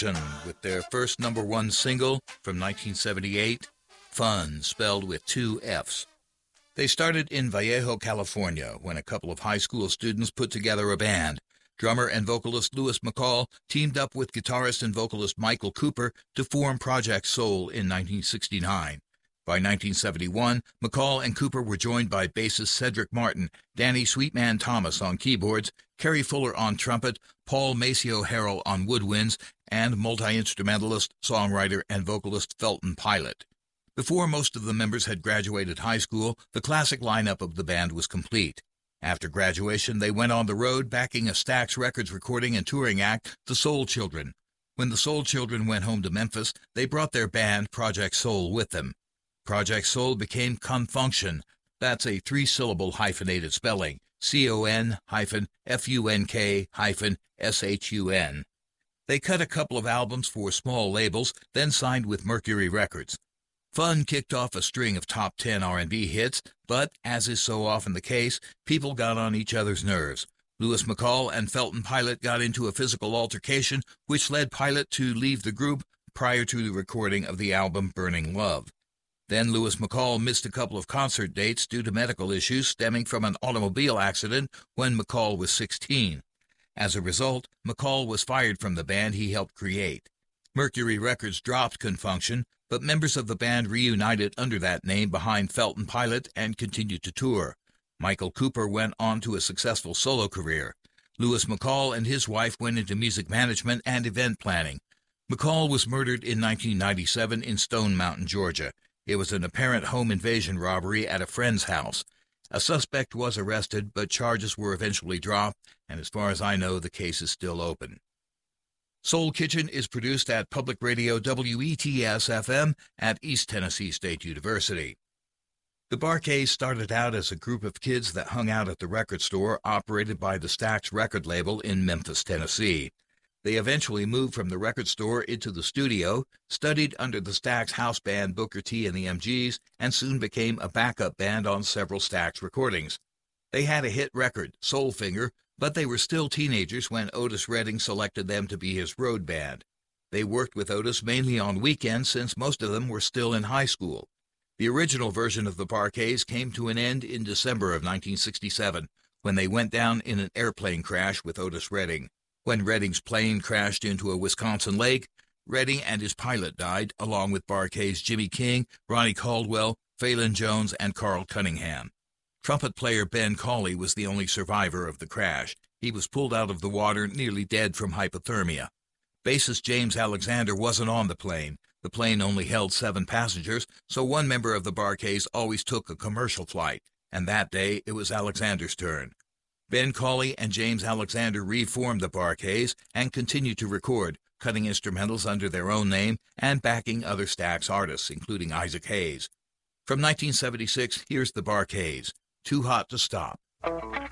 with their first #1 single from 1978, Fun, spelled with 2 F's. They started in Vallejo, California, when a couple of high school students put together a band. Drummer and vocalist Louis McCall teamed up with guitarist and vocalist Michael Cooper to form Project Soul in 1969. By 1971, McCall and Cooper were joined by bassist Cedric Martin, Danny Sweetman Thomas on keyboards, Kerry Fuller on trumpet, Paul Maceo Harrell on woodwinds, and multi-instrumentalist, songwriter, and vocalist Felton Pilot. Before most of the members had graduated high school, the classic lineup of the band was complete. After graduation, they went on the road backing a Stax Records recording and touring act, the Soul Children. When the Soul Children went home to Memphis, they brought their band, Project Soul, with them. Project Soul became Confunction. That's a 3-syllable hyphenated spelling, CON-FUNK-SHUN. They cut a couple of albums for small labels, then signed with Mercury Records. Fun kicked off a string of top 10 R&B hits, but, as is so often the case, people got on each other's nerves. Louis McCall and Felton Pilot got into a physical altercation, which led Pilot to leave the group prior to the recording of the album Burning Love. Then Louis McCall missed a couple of concert dates due to medical issues stemming from an automobile accident when McCall was 16. As a result, McCall was fired from the band he helped create. Mercury Records dropped Confunction, but members of the band reunited under that name behind Felton Pilot and continued to tour. Michael Cooper went on to a successful solo career. Louis McCall and his wife went into music management and event planning. McCall was murdered in 1997 in Stone Mountain, Georgia. It was an apparent home invasion robbery at a friend's house. A suspect was arrested, but charges were eventually dropped, and as far as I know, the case is still open. Soul Kitchen is produced at Public Radio WETS-FM at East Tennessee State University. The Bar-Kays started out as a group of kids that hung out at the record store operated by the Stax record label in Memphis, Tennessee. They eventually moved from the record store into the studio, studied under the Stax house band Booker T and the MGs, and soon became a backup band on several Stax recordings. They had a hit record, Soulfinger, but they were still teenagers when Otis Redding selected them to be his road band. They worked with Otis mainly on weekends since most of them were still in high school. The original version of the Bar-Kays came to an end in December of 1967 when they went down in an airplane crash with Otis Redding. When Redding's plane crashed into a Wisconsin lake, Redding and his pilot died, along with Bar-Kays Jimmy King, Ronnie Caldwell, Phelan Jones, and Carl Cunningham. Trumpet player Ben Cauley was the only survivor of the crash. He was pulled out of the water nearly dead from hypothermia. Bassist James Alexander wasn't on the plane. The plane only held 7 passengers, so one member of the Bar-Kays always took a commercial flight, and that day it was Alexander's turn. Ben Cauley and James Alexander reformed the Bar-Kays and continued to record, cutting instrumentals under their own name and backing other Stax artists, including Isaac Hayes. From 1976, here's the Bar-Kays, Too Hot to Stop.